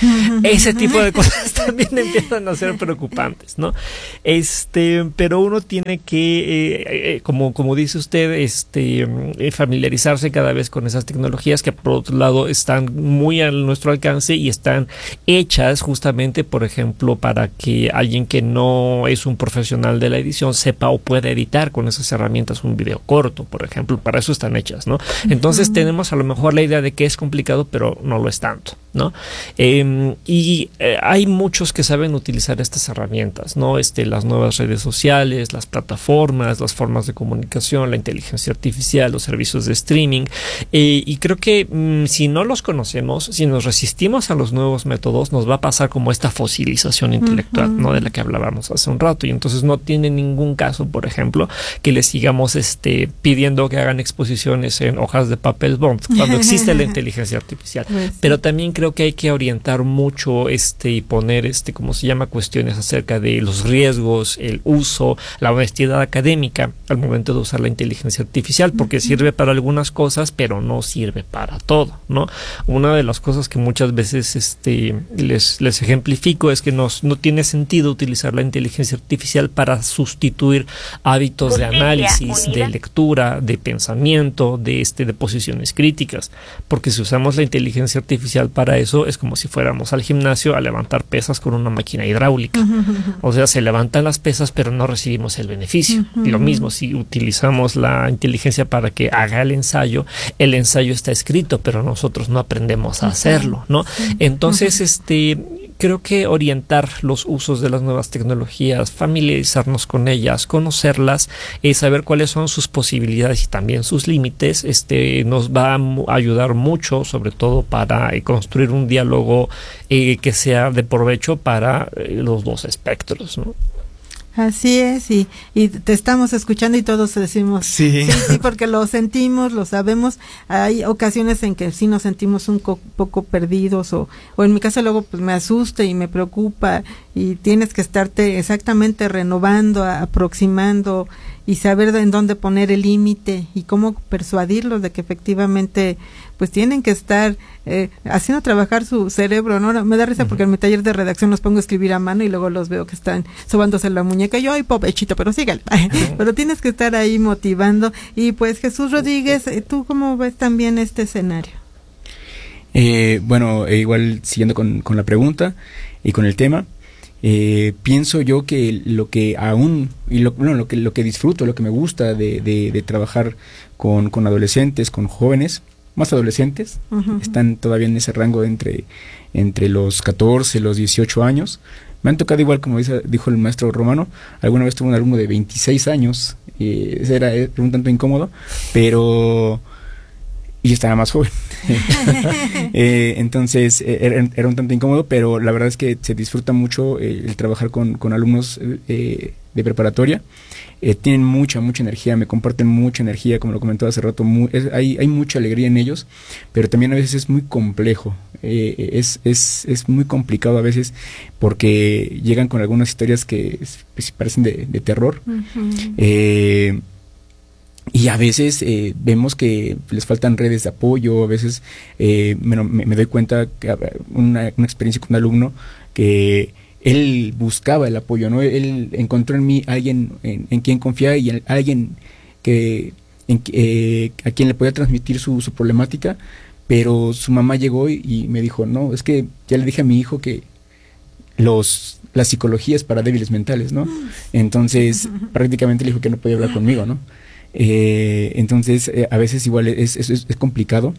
Ese tipo de cosas también empiezan a ser preocupantes, ¿no? Este, pero uno tiene que, eh, eh, como, como dice usted, este, eh, familiarizarse cada vez con esas tecnologías que por otro lado están muy a nuestro alcance y están hechas justamente, por ejemplo, para que alguien que no es un profesional de la edición sepa o pueda editar con esas herramientas un video corto, por ejemplo. Para eso están hechas, ¿no? Entonces uh-huh. tenemos a lo mejor la idea de que es complicado, pero no lo es tanto, ¿no? Eh, y eh, hay muchos que saben utilizar estas herramientas, ¿no? Este, las nuevas redes sociales, las plataformas, las formas de comunicación, la inteligencia artificial, los servicios de streaming, eh, y creo que mmm, si no los conocemos, si nos resistimos a los nuevos métodos, nos va a pasar como esta fosilización intelectual, uh-huh. ¿no? De la que hablábamos hace un rato, y entonces no tiene ningún caso, por ejemplo, que les sigamos este, pidiendo que hagan exposiciones en hojas de papel bond cuando existe la inteligencia artificial. Pues sí. Pero también creo que hay que orientar mucho este y poner este, ¿cómo se llama? Cuestiones acerca de los riesgos, el uso, la honestidad académica al momento de usar la inteligencia artificial, porque uh-huh. sirve para algunas cosas, pero no sirve para todo, ¿no? Una de las cosas que muchas veces este, les, les ejemplifico es que no, no tiene sentido utilizar la inteligencia artificial para sustituir hábitos Justicia, de análisis, unida. de lectura, de pensamiento, de, este, de posiciones críticas, porque si usamos la inteligencia artificial para eso es como si fuéramos al gimnasio a levantar pesas con una máquina hidráulica. Uh-huh. O sea, se levantan las pesas pero no recibimos el beneficio. Uh-huh. Y lo mismo, si utilizamos la inteligencia para que haga el ensayo, el ensayo está escrito, pero nosotros no aprendemos a hacerlo, ¿no? Entonces, uh-huh. este... creo que orientar los usos de las nuevas tecnologías, familiarizarnos con ellas, conocerlas, eh, saber cuáles son sus posibilidades y también sus límites, este, nos va a ayudar mucho, sobre todo para eh, construir un diálogo eh, que sea de provecho para eh, los dos espectros, ¿no? Así es, y, y te estamos escuchando y todos decimos sí. sí, sí, porque lo sentimos, lo sabemos. Hay ocasiones en que sí nos sentimos un co- poco perdidos o, o en mi caso luego pues me asusta y me preocupa y tienes que estarte exactamente renovando, a, aproximando y saber en dónde poner el límite y cómo persuadirlos de que efectivamente pues tienen que estar eh, haciendo trabajar su cerebro, ¿no? Me da risa uh-huh. porque en mi taller de redacción los pongo a escribir a mano y luego los veo que están sobándose la muñeca y yo, ay, pobrecito, pero sígale. Uh-huh. Pero tienes que estar ahí motivando. Y pues Jesús Rodríguez, ¿tú cómo ves también este escenario? Eh, bueno, eh, igual siguiendo con, con la pregunta y con el tema, Eh, pienso yo que lo que aún y lo, bueno, lo que lo que disfruto, lo que me gusta de, de, de trabajar con, con adolescentes, con jóvenes, más adolescentes, uh-huh. están todavía en ese rango entre entre los catorce, los dieciocho años. Me han tocado igual, como dice, dijo el maestro Romano, alguna vez tuve un alumno de veintiséis años, y ese era, era un tanto incómodo, pero y estaba más joven. eh, entonces era, era un tanto incómodo, pero la verdad es que se disfruta mucho eh, el trabajar con, con alumnos eh, de preparatoria. Eh, tienen mucha, mucha energía, me comparten mucha energía, como lo comentaba hace rato, muy, es, hay, hay mucha alegría en ellos, pero también a veces es muy complejo, eh, es, es, es muy complicado a veces porque llegan con algunas historias que pues, parecen de, de terror. Uh-huh. eh, Y a veces eh, vemos que les faltan redes de apoyo, a veces eh, me, me, me doy cuenta que una, una experiencia con un alumno que él buscaba el apoyo, ¿no? Él encontró en mí alguien en, en quien confiar y en, alguien que en, eh, a quien le podía transmitir su, su problemática, pero su mamá llegó y, y me dijo, no, es que ya le dije a mi hijo que los la psicología es para débiles mentales, ¿no? Entonces prácticamente le dijo que no podía hablar conmigo, ¿no? Eh, entonces eh, a veces igual es, es, es complicado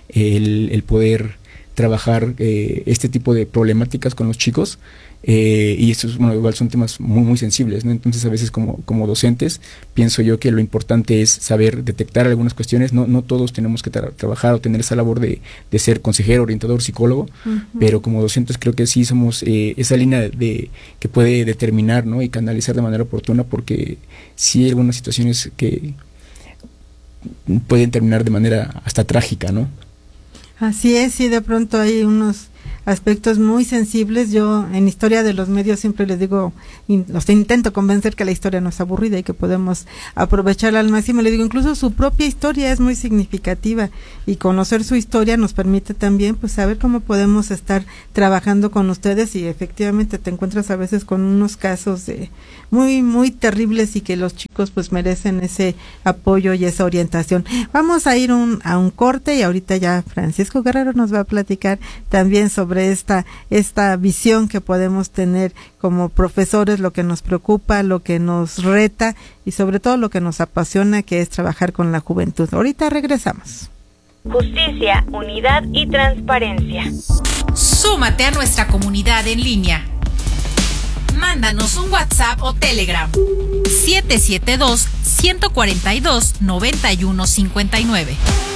el, el poder trabajar eh, este tipo de problemáticas con los chicos. Eh, y estos, bueno, igual son temas muy muy sensibles, ¿no? Entonces a veces como, como docentes pienso yo que lo importante es saber detectar algunas cuestiones. No, no todos tenemos que tra- trabajar o tener esa labor de, de ser consejero, orientador, psicólogo, uh-huh. pero como docentes creo que sí somos eh, esa línea de, de que puede determinar, ¿no? Y canalizar de manera oportuna, porque sí hay algunas situaciones que pueden terminar de manera hasta trágica, ¿no? Así es, sí, de pronto hay unos aspectos muy sensibles. Yo en Historia de los Medios siempre les digo, in, los intento convencer que la historia no es aburrida y que podemos aprovecharla al máximo. Le digo, incluso su propia historia es muy significativa, y conocer su historia nos permite también pues saber cómo podemos estar trabajando con ustedes, y efectivamente te encuentras a veces con unos casos de muy muy terribles y que los chicos pues merecen ese apoyo y esa orientación. Vamos a ir un, a un corte, y ahorita ya Francisco Guerrero nos va a platicar también sobre esta esta visión que podemos tener como profesores, lo que nos preocupa, lo que nos reta y sobre todo lo que nos apasiona, que es trabajar con la juventud. Ahorita regresamos. Justicia, unidad y transparencia. Súmate a nuestra comunidad en línea. Mándanos un WhatsApp o Telegram. siete siete dos, uno cuatro dos, nueve uno cinco nueve.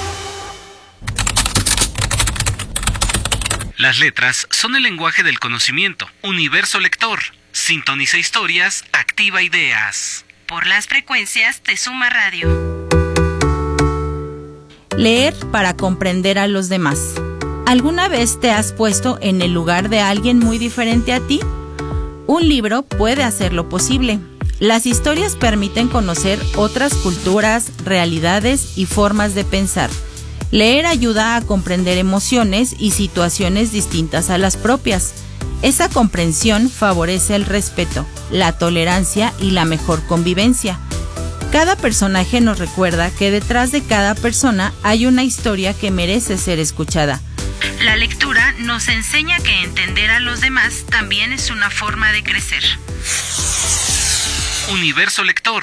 Las letras son el lenguaje del conocimiento. Universo lector. Sintoniza historias, activa ideas. Por las frecuencias de Suma Radio. Leer para comprender a los demás. ¿Alguna vez te has puesto en el lugar de alguien muy diferente a ti? Un libro puede hacerlo posible. Las historias permiten conocer otras culturas, realidades y formas de pensar. Leer ayuda a comprender emociones y situaciones distintas a las propias. Esa comprensión favorece el respeto, la tolerancia y la mejor convivencia. Cada personaje nos recuerda que detrás de cada persona hay una historia que merece ser escuchada. La lectura nos enseña que entender a los demás también es una forma de crecer. Universo lector.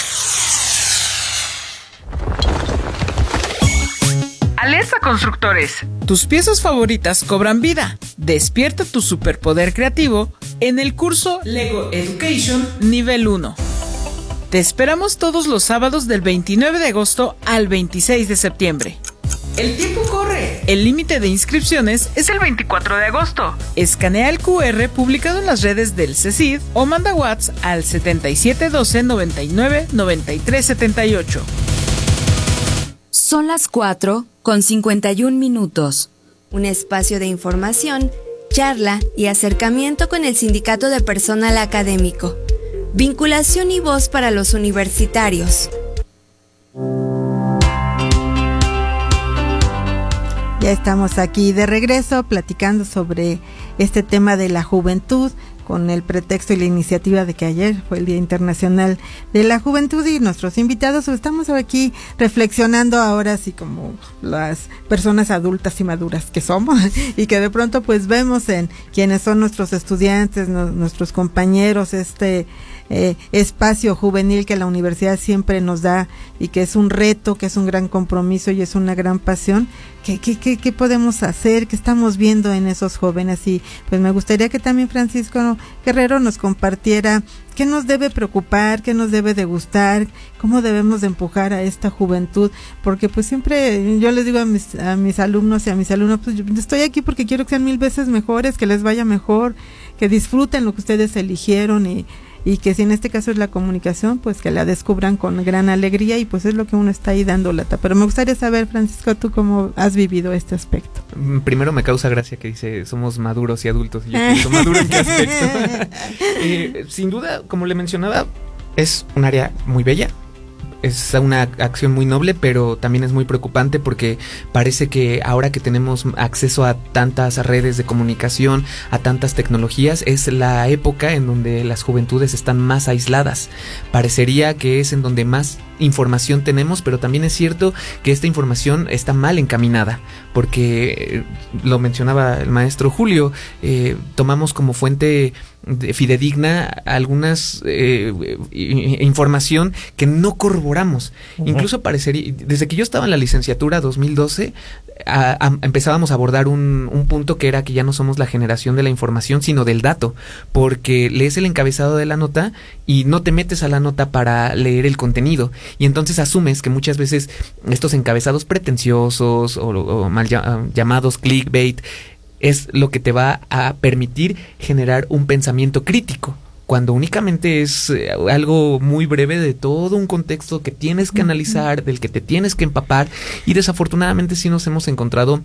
Alerta constructores, tus piezas favoritas cobran vida. Despierta tu superpoder creativo en el curso Lego Education Nivel uno. Te esperamos todos los sábados del veintinueve de agosto al veintiséis de septiembre. El tiempo corre. El límite de inscripciones es el veinticuatro de agosto. Escanea el cu erre publicado en las redes del CECID o manda WhatsApp al setenta y siete doce noventa y nueve noventa y tres setenta y ocho. Son las cuatro con cincuenta y un minutos. Un espacio de información, charla y acercamiento con el Sindicato de Personal Académico. Vinculación y voz para los universitarios. Ya estamos aquí de regreso platicando sobre este tema de la juventud, con el pretexto y la iniciativa de que ayer fue el Día Internacional de la Juventud, y nuestros invitados estamos aquí reflexionando ahora sí como las personas adultas y maduras que somos, y que de pronto pues vemos en quienes son nuestros estudiantes, no, nuestros compañeros, este eh, espacio juvenil que la universidad siempre nos da, y que es un reto, que es un gran compromiso y es una gran pasión. ¿Qué, qué, qué, qué podemos hacer? ¿Qué estamos viendo en esos jóvenes? Y pues me gustaría que también Francisco Guerrero nos compartiera qué nos debe preocupar, qué nos debe de gustar, cómo debemos de empujar a esta juventud, porque pues siempre yo les digo a mis, a mis alumnos y a mis alumnos, pues yo estoy aquí porque quiero que sean mil veces mejores, que les vaya mejor, que disfruten lo que ustedes eligieron, y y que si en este caso es la comunicación, pues que la descubran con gran alegría, y pues es lo que uno está ahí dando lata. Pero me gustaría saber, Francisco, ¿tú cómo has vivido este aspecto? Primero me causa gracia que dice somos maduros y adultos, y yo pienso, ¿maduro en qué aspecto? eh, sin duda, como le mencionaba, es un área muy bella. Es una acción muy noble, pero también es muy preocupante porque parece que ahora que tenemos acceso a tantas redes de comunicación, a tantas tecnologías, es la época en donde las juventudes están más aisladas. Parecería que es en donde más información tenemos, pero también es cierto que esta información está mal encaminada, porque eh, lo mencionaba el maestro Julio, eh, tomamos como fuente fidedigna algunas eh, información que no corroboramos. Uh-huh. Incluso parecería, desde que yo estaba en la licenciatura dos mil doce, a, a, empezábamos a abordar un, un punto que era que ya no somos la generación de la información, sino del dato, porque lees el encabezado de la nota y no te metes a la nota para leer el contenido, y entonces asumes que muchas veces estos encabezados pretenciosos o, o mal llamados clickbait es lo que te va a permitir generar un pensamiento crítico, cuando únicamente es algo muy breve de todo un contexto que tienes que analizar, del que te tienes que empapar, y desafortunadamente sí nos hemos encontrado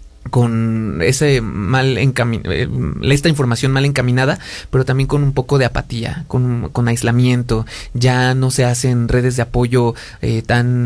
con ese mal encami- esta información mal encaminada, pero también con un poco de apatía, con, con aislamiento. Ya no se hacen redes de apoyo eh,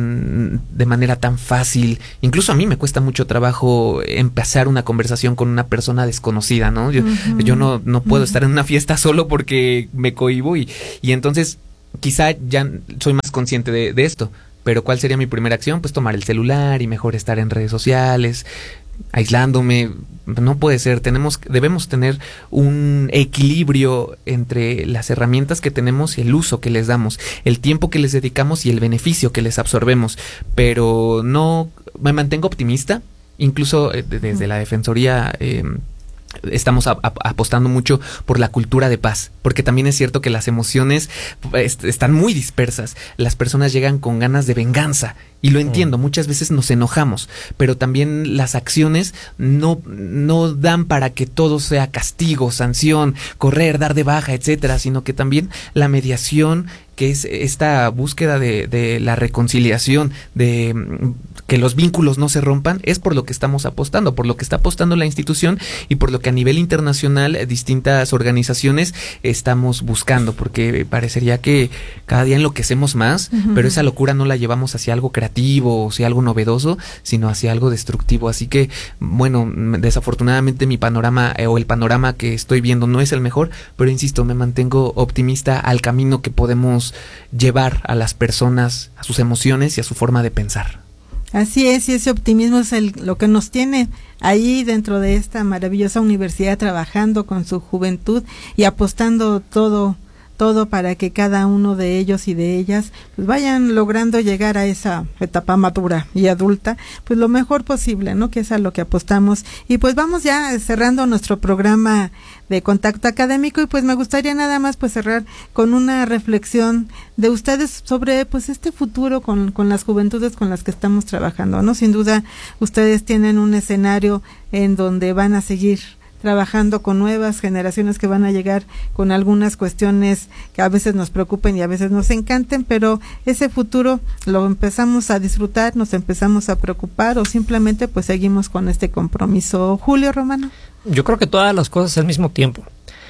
tan de manera tan fácil. Incluso a mí me cuesta mucho trabajo empezar una conversación con una persona desconocida, ¿no? Yo, uh-huh. yo no, no puedo uh-huh. estar en una fiesta solo porque me cohíbo, y, y entonces quizá ya soy más consciente de, de esto. Pero ¿cuál sería mi primera acción? Pues tomar el celular y mejor estar en redes sociales, aislándome. No puede ser. Tenemos, debemos tener un equilibrio entre las herramientas que tenemos y el uso que les damos, el tiempo que les dedicamos y el beneficio que les absorbemos. Pero no, me mantengo optimista. Incluso eh, desde la Defensoría eh, estamos a, a, apostando mucho por la cultura de paz, porque también es cierto que las emociones est- están muy dispersas. Las personas llegan con ganas de venganza, y lo entiendo, mm. muchas veces nos enojamos, pero también las acciones no, no dan para que todo sea castigo, sanción, correr, dar de baja, etcétera, sino que también la mediación, que es esta búsqueda de, de la reconciliación, de que los vínculos no se rompan, es por lo que estamos apostando, por lo que está apostando la institución y por lo que a nivel internacional distintas organizaciones estamos buscando, porque parecería que cada día enloquecemos más, uh-huh. pero esa locura no la llevamos hacia algo creativo o hacia algo novedoso, sino hacia algo destructivo. Así que, bueno, desafortunadamente mi panorama eh, o el panorama que estoy viendo no es el mejor, pero insisto, me mantengo optimista al camino que podemos llevar a las personas, a sus emociones y a su forma de pensar. Así es, y ese optimismo es el, lo que nos tiene ahí dentro de esta maravillosa universidad, trabajando con su juventud y apostando todo todo para que cada uno de ellos y de ellas pues vayan logrando llegar a esa etapa madura y adulta pues lo mejor posible, ¿no? Que es a lo que apostamos. Y pues vamos ya cerrando nuestro programa de Contacto Académico, y pues me gustaría nada más pues cerrar con una reflexión de ustedes sobre pues este futuro con, con las juventudes con las que estamos trabajando, ¿no? Sin duda ustedes tienen un escenario en donde van a seguir trabajando con nuevas generaciones que van a llegar con algunas cuestiones que a veces nos preocupen y a veces nos encanten, pero ese futuro lo empezamos a disfrutar, nos empezamos a preocupar, o simplemente pues seguimos con este compromiso. Julio Romano. Yo creo que todas las cosas al mismo tiempo.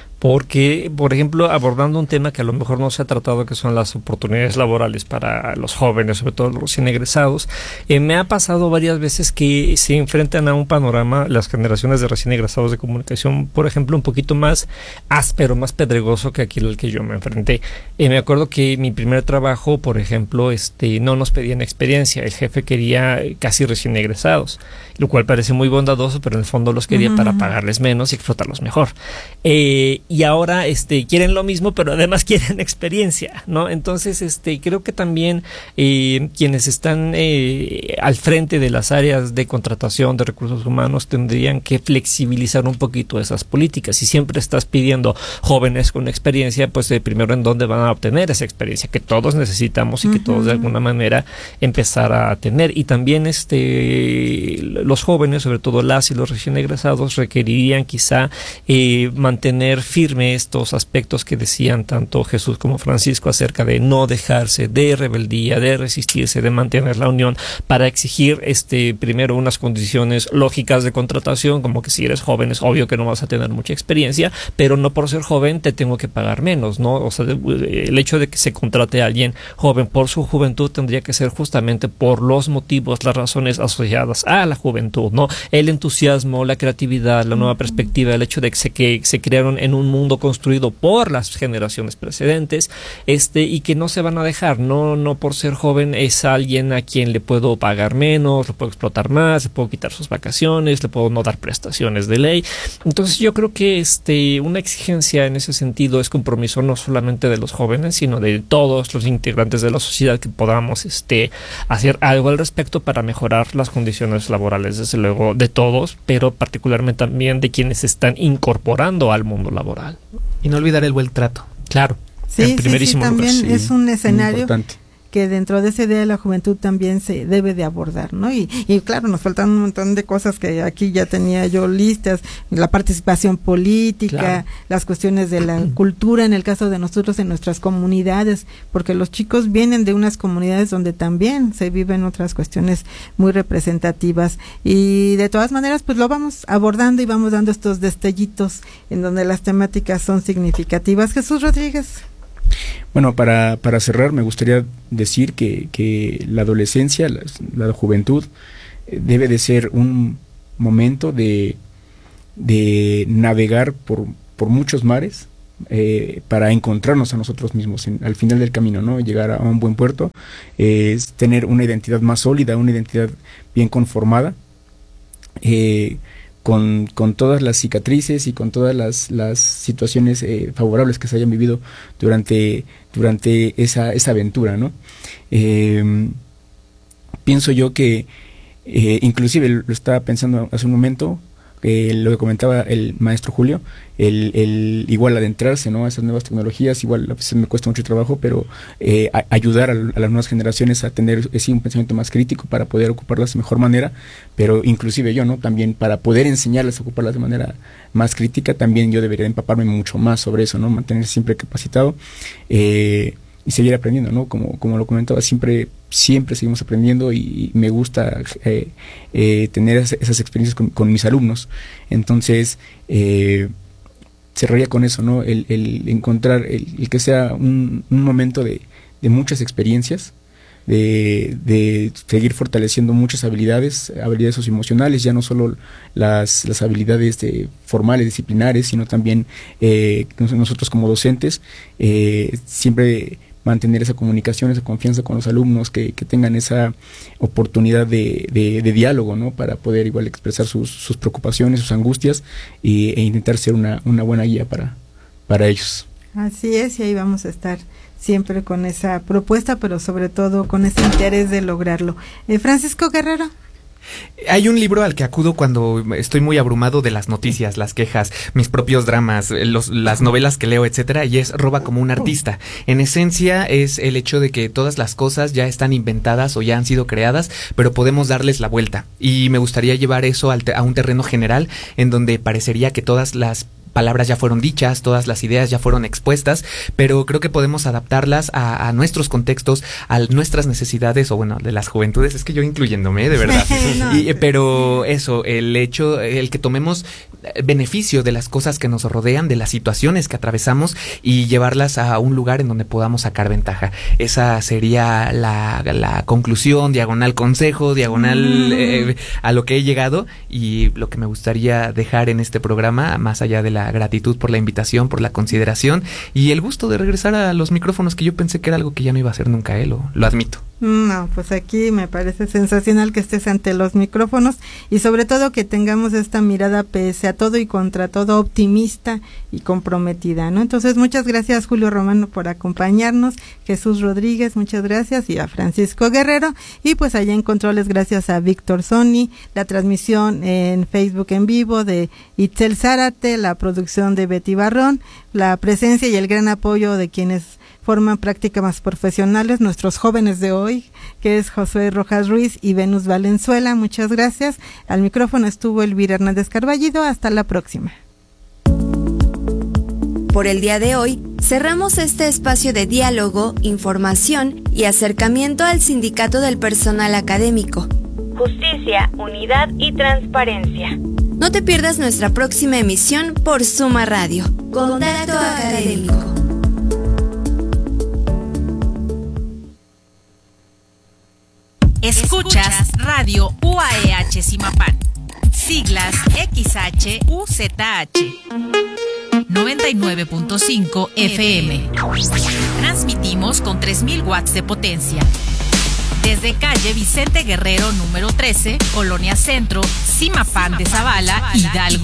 Porque, por ejemplo, abordando un tema que a lo mejor no se ha tratado, que son las oportunidades laborales para los jóvenes, sobre todo los recién egresados, eh, me ha pasado varias veces que se enfrentan a un panorama, las generaciones de recién egresados de comunicación, por ejemplo, un poquito más áspero, más pedregoso que aquel al que yo me enfrenté. Eh, me acuerdo que mi primer trabajo, por ejemplo, este, no nos pedían experiencia, el jefe quería casi recién egresados, lo cual parece muy bondadoso, pero en el fondo los quería uh-huh. para pagarles menos y explotarlos mejor. Eh, y ahora este quieren lo mismo, pero además quieren experiencia, ¿no? Entonces, este creo que también eh, quienes están eh, al frente de las áreas de contratación de recursos humanos tendrían que flexibilizar un poquito esas políticas. Si siempre estás pidiendo jóvenes con experiencia, pues eh, primero en dónde van a obtener esa experiencia que todos necesitamos y que uh-huh. todos de alguna manera empezar a tener. Y también este los jóvenes, sobre todo las y los recién egresados, requerirían quizá eh, mantener firme estos aspectos que decían tanto Jesús como Francisco acerca de no dejarse, de rebeldía, de resistirse, de mantener la unión, para exigir este primero unas condiciones lógicas de contratación, como que si eres joven es obvio que no vas a tener mucha experiencia, pero no por ser joven te tengo que pagar menos, ¿no? O sea, el hecho de que se contrate a alguien joven por su juventud tendría que ser justamente por los motivos, las razones asociadas a la juventud, ¿no? El entusiasmo, la creatividad, la nueva perspectiva, el hecho de que se, que se crearon en un mundo construido por las generaciones precedentes, este, y que no se van a dejar, no, no por ser joven es alguien a quien le puedo pagar menos, le puedo explotar más, le puedo quitar sus vacaciones, le puedo no dar prestaciones de ley. Entonces yo creo que este, una exigencia en ese sentido es compromiso no solamente de los jóvenes, sino de todos los integrantes de la sociedad, que podamos este, hacer algo al respecto para mejorar las condiciones laborales, desde luego, de todos, pero particularmente también de quienes se están incorporando al mundo laboral. Y no olvidar el buen trato. Claro. Sí, en primerísimo sí, sí, también lugar. Es un escenario que dentro de ese Día de la Juventud también se debe de abordar, ¿no? Y, y claro, nos faltan un montón de cosas que aquí ya tenía yo listas, la participación política, claro, las cuestiones de la cultura, en el caso de nosotros en nuestras comunidades, porque los chicos vienen de unas comunidades donde también se viven otras cuestiones muy representativas, y de todas maneras pues lo vamos abordando y vamos dando estos destellitos en donde las temáticas son significativas. Jesús Rodríguez. Bueno, para, para cerrar me gustaría decir que, que la adolescencia, la, la juventud, eh, debe de ser un momento de, de navegar por, por muchos mares eh, para encontrarnos a nosotros mismos en, al final del camino, ¿no? Llegar a un buen puerto, eh, es tener una identidad más sólida, una identidad bien conformada, eh, Con, con todas las cicatrices y con todas las, las situaciones eh, favorables que se hayan vivido durante, durante esa, esa aventura, ¿no? Eh, pienso yo que, eh, inclusive lo estaba pensando hace un momento, eh, lo que comentaba el maestro Julio, el, el igual adentrarse, ¿no?, a esas nuevas tecnologías, igual a veces me cuesta mucho trabajo, pero eh, a, ayudar a, a las nuevas generaciones a tener sí, un pensamiento más crítico para poder ocuparlas de mejor manera, pero inclusive yo, ¿no?, también para poder enseñarles a ocuparlas de manera más crítica, también yo debería empaparme mucho más sobre eso, ¿no?, mantenerse siempre capacitado, eh, y seguir aprendiendo, ¿no? Como, como lo comentaba, siempre, siempre seguimos aprendiendo, y me gusta eh, eh, tener esas experiencias con, con mis alumnos. Entonces, eh, cerraría con eso, ¿no? El, el encontrar, el, el que sea un, un momento de, de muchas experiencias, de, de seguir fortaleciendo muchas habilidades, habilidades socioemocionales, ya no solo las, las habilidades de, formales, disciplinares, sino también eh, nosotros como docentes, eh, siempre mantener esa comunicación, esa confianza con los alumnos, que, que tengan esa oportunidad de, de, de diálogo, ¿no?, para poder igual expresar sus, sus preocupaciones, sus angustias, y, e intentar ser una, una buena guía para, para ellos. Así es, y ahí vamos a estar siempre con esa propuesta, pero sobre todo con ese interés de lograrlo. Eh, Francisco Guerrero. Hay un libro al que acudo cuando estoy muy abrumado de las noticias, las quejas, mis propios dramas, los, las novelas que leo, etcétera, y es Roba como un artista. En esencia es el hecho de que todas las cosas ya están inventadas o ya han sido creadas, pero podemos darles la vuelta. Y me gustaría llevar eso al te- a un terreno general en donde parecería que todas las palabras ya fueron dichas, todas las ideas ya fueron expuestas, pero creo que podemos adaptarlas a, a nuestros contextos, a nuestras necesidades, o bueno, de las juventudes, es que yo incluyéndome, de verdad. no. y, pero eso, el hecho, el que tomemos beneficio de las cosas que nos rodean, de las situaciones que atravesamos, y llevarlas a un lugar en donde podamos sacar ventaja. Esa sería la, la conclusión, diagonal consejo, diagonal mm. eh, a lo que he llegado, y lo que me gustaría dejar en este programa, más allá de la gratitud por la invitación, por la consideración y el gusto de regresar a los micrófonos, que yo pensé que era algo que ya no iba a hacer nunca, eh, lo, lo admito. No, pues aquí me parece sensacional que estés ante los micrófonos, y sobre todo que tengamos esta mirada pese a todo y contra todo optimista y comprometida, ¿no? Entonces, muchas gracias, Julio Romano, por acompañarnos, Jesús Rodríguez, muchas gracias, y a Francisco Guerrero, y pues allá en controles, gracias a Víctor Sony, la transmisión en Facebook en vivo de Itzel Zárate, la producción de Betty Barrón, la presencia y el gran apoyo de quienes forman prácticas más profesionales, nuestros jóvenes de hoy, que es Josué Rojas Ruiz y Venus Valenzuela. Muchas gracias. Al micrófono estuvo Elvira Hernández Carballido. Hasta la próxima. Por el día de hoy, cerramos este espacio de diálogo, información y acercamiento al Sindicato del Personal Académico. Justicia, unidad y transparencia. No te pierdas nuestra próxima emisión por Suma Radio. Contacto Académico. Escuchas Radio U A E H Zimapán. Siglas X H U Z H. noventa y nueve punto cinco F M. Transmitimos con tres mil watts de potencia. Desde calle Vicente Guerrero número trece, Colonia Centro, Zimapán de Zavala, Hidalgo.